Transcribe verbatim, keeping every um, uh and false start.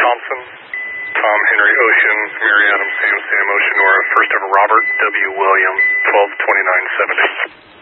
Thompson, Tom Henry Ocean, Mary Adam Sam Sam Ocean Nora, first of Robert W. William, twelve twenty-nine seventy.